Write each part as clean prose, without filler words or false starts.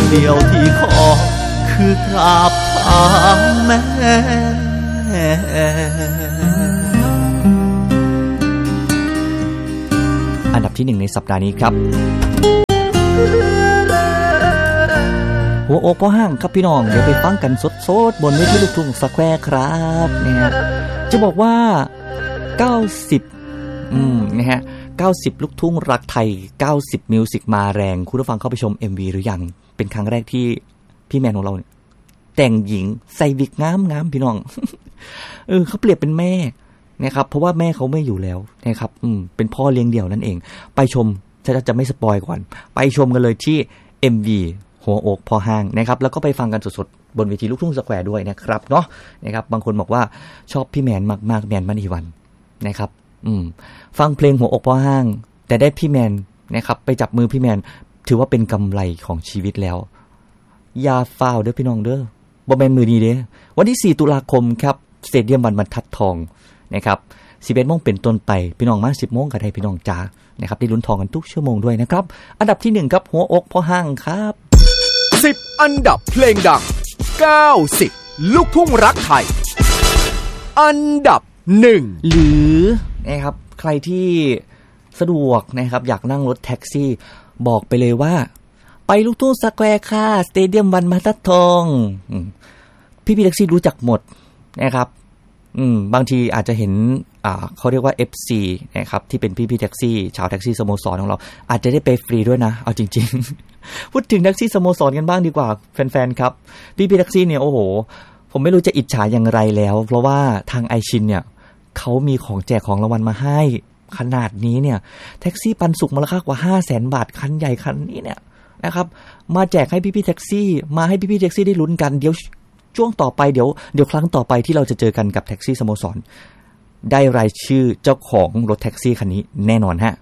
เดียวที่ขอคือกราบเท้าแม่อันดับที่1ในสัปดาห์นี้ครับหัวอกพ่อห้างครับพี่น้องเดี๋ยวไปฟังกันสดๆบนเวทีลูกทุ่งสแควร์ครับเนี่ยจะบอกว่า90นะฮะ90ลูกทุ่งรักไทย90มิวสิกมาแรงคุณผู้ฟังเข้าไปชม MV หรือยังเป็นครั้งแรกที่พี่แมนของเราแต่งหญิงใส่วิกงามๆพี่น้อง เขาเปรียบเป็นแม่นะครับเพราะว่าแม่เขาไม่อยู่แล้วนะครับเป็นพ่อเลี้ยงเดี่ยวนั่นเองไปชมจะไม่สปอยก่อนไปชมกันเลยที่ MV หัวอกพอห้างนะครับแล้วก็ไปฟังกันสดๆบนเวทีลูกทุ่งสแควร์ด้วยนะครับเนาะนะครับบางคนบอกว่าชอบพี่แมนมากๆแมนมณีวันนะครับฟังเพลงหัวอกพอห้างแต่ได้พี่แมนนะครับไปจับมือพี่แมนถือว่าเป็นกำไรของชีวิตแล้วอย่าฟาวเด้อพี่น้องเด้อบ่แม่นมือดีเด้วันที่4ตุลาคมครับสเตเดียมวันบรรทัดทองนะครับ 11 โมงเป็นต้นไปพี่น้องมา 10 โมงก็ได้พี่น้องจ๋านะครับได้ลุ้นทองกันทุกชั่วโมงด้วยนะครับอันดับที่1ครับหัวอกพอห้างครับ 10อันดับเพลงดัง90ลูกทุ่งรักไทยอันดับ1 หรือนะครับใครที่สะดวกนะครับอยากนั่งรถแท็กซี่บอกไปเลยว่าไปลูกทุ่งสแควร์ค่ะสเตเดียมวันบรรทัดทองพี่แท็กซี่รู้จักหมดนะครับบางทีอาจจะเห็นเขาเรียกว่า FC นะครับที่เป็นพี่แท็กซี่ชาวแท็กซี่สโมสรของเราอาจจะได้ไปฟรีด้วยนะเอาจริงๆพูดถึงแท็กซี่สโมสรกันบ้างดีกว่าแฟนๆครับพี่แท็กซี่เนี่ยโอ้โหผมไม่รู้จะอิจฉาอย่างไรแล้วเพราะว่าทางไอชินเนี่ยเขามีของแจกของรางวัลมาให้ขนาดนี้เนี่ยแท็กซี่ปันสุขมูลค่ากว่า 500,000 บาทคันใหญ่คันนี้เนี่ยนะครับมาแจกให้พี่แท็กซี่มาให้พี่แท็กซี่ได้ลุ้นกันเดี๋ยวช่วงต่อไปเดี๋ยวครั้งต่อไปที่เราจะเจอกันกับแท็กซี่สโมสรได้รายชื่อเจ้าของรถแท็กซี่คันนี้แน่นอนฮะ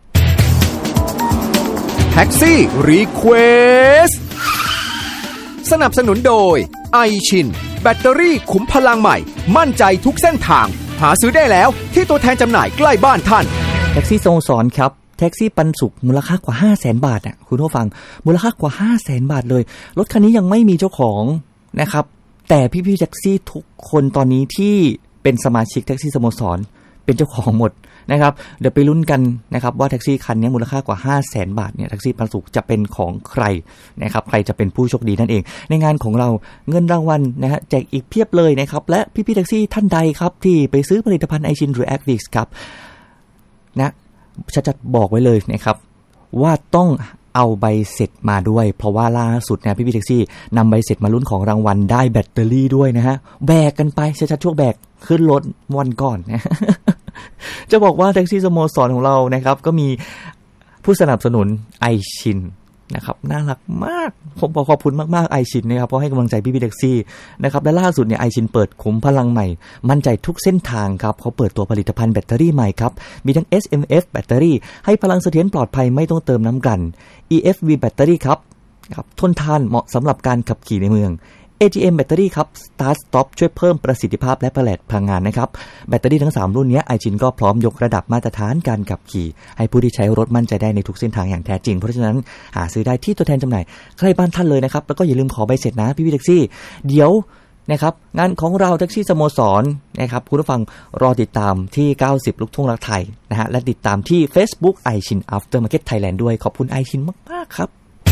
แท็กซี่รีเควสสนับสนุนโดยไอชินแบตเตอรี่ขุมพลังใหม่มั่นใจทุกเส้นทางหาซื้อได้แล้วที่ตัวแทนจำหน่ายใกล้บ้านท่านแท็กซี่สโมสรครับแท็กซี่ปันสุขมูลค่ากว่า 500,000 บาทอ่ะคุณผู้ฟังมูลค่ากว่า 500,000 บาทเลยรถคันนี้ยังไม่มีเจ้าของนะครับแต่พี่แท็กซี่ทุกคนตอนนี้ที่เป็นสมาชิกแท็กซี่สโมสรเป็นเจ้าของหมดนะครับเดี๋ยวไปลุ้นกันนะครับว่าแท็กซี่คันนี้มูลค่ากว่า 500,000 บาทเนี่ยแท็กซี่ปันสุขจะเป็นของใครนะครับใครจะเป็นผู้โชคดีนั่นเองในงานของเราเงินรางวัลนะฮะแจกอีกเพียบเลยนะครับและพี่แท็กซี่ท่านใดครับที่ไปซื้อผลิตภัณฑ์ไอชินหรือแอควิกครับนะชัดๆบอกไว้เลยนะครับว่าต้องเอาใบเสร็จมาด้วยเพราะว่าล่าสุดนะพี่แท็กซี่นำใบเสร็จมาลุ้นของรางวัลได้แบตเตอรี่ด้วยนะฮะแบกกันไปชัดๆช่วงแบกขึ้นรถวันก่อนนะจะบอกว่าแท็กซี่สโมสรของเรานะครับก็มีผู้สนับสนุนไอชินนะครับน่ารักมากผมขอบคุณมากๆไอชินนะครับเพราะให้กำลังใจพี่แท็กซี่นะครับและล่าสุดเนี่ยไอชินเปิดขุมพลังใหม่มั่นใจทุกเส้นทางครับเขาเปิดตัวผลิตภัณฑ์แบตเตอรี่ใหม่ครับมีทั้ง SMF แบตเตอรี่ให้พลังเสถียรปลอดภัยไม่ต้องเติมน้ำกัน EFV แบตเตอรี่ครับทนทานเหมาะสำหรับการขับขี่ในเมืองAGM แบตเตอรี่ครับ Start Stop ช่วยเพิ่มประสิทธิภาพและประหยัดพลังงานนะครับแบตเตอรี่ทั้ง3รุ่นนี้ไอชินก็พร้อมยกระดับมาตรฐานการขับขี่ให้ผู้ที่ใช้รถมั่นใจได้ในทุกเส้นทางอย่างแท้จริงเพราะฉะนั้นหาซื้อได้ที่ตัวแทนจำหน่ายใกล้บ้านท่านเลยนะครับแล้วก็อย่าลืมขอใบเสร็จนะพี่แท็กซี่เดี๋ยวนะครับงานของเราแท็กซี่สโมสรนะครับคุณผู้ฟังรอติดตามที่90ลูกทุ่งรักไทยนะฮะและติดตามที่ Facebook ไอชิน After Market Thailand ด้วยขอบคุณไอชินมากๆครับ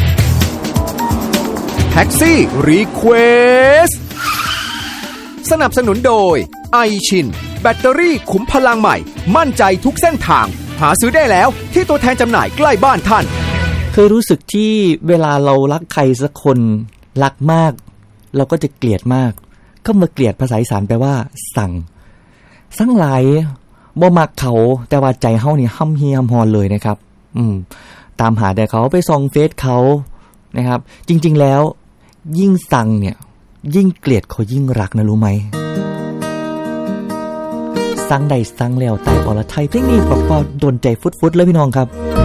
แท็กซี่รีเควสสนับสนุนโดยไอชินแบตเตอรี่ขุมพลังใหม่มั่นใจทุกเส้นทางหาซื้อได้แล้วที่ตัวแทนจำหน่ายใกล้บ้านท่านเคยรู้สึกที่เวลาเรารักใครสักคนรักมากเราก็จะเกลียดมากก็มาเกลียดภาษาอีสานแปลว่าสั่งหลายบ่มักเขาแต่ว่าใจเฮานี่ห้ำเฮียมฮอนเลยนะครับตามหาแต่เขาไปส่องเฟซเขานะครับจริงๆแล้วยิ่งสั่งเนี่ยยิ่งเกลียดเขายิ่งรักนะรู้ไหมสั่งใดสั่งแล้วตายอรไทยเพลงนี้ปอดโดนใจฟุดๆเลยพี่น้องครับ